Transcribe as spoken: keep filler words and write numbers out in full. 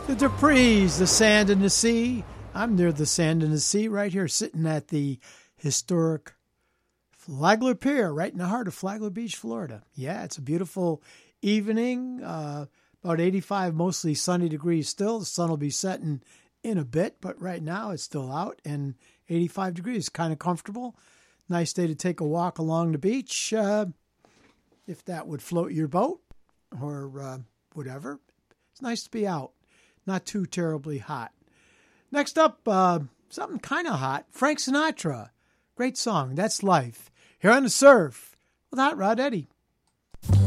The Duprees, the sand and the sea. I'm near the sand and the sea right here, sitting at the historic Flagler Pier, right in the heart of Flagler Beach, Florida. Yeah, it's a beautiful evening, uh, about eighty-five, mostly sunny degrees still. The sun will be setting in a bit, but right now it's still out and eighty-five degrees, kind of comfortable. Nice day to take a walk along the beach, uh, if that would float your boat or uh, whatever. It's nice to be out. Not too terribly hot. Next up, uh, something kind of hot. Frank Sinatra. Great song. That's Life. Here on The Surf with Hot Rod Eddie.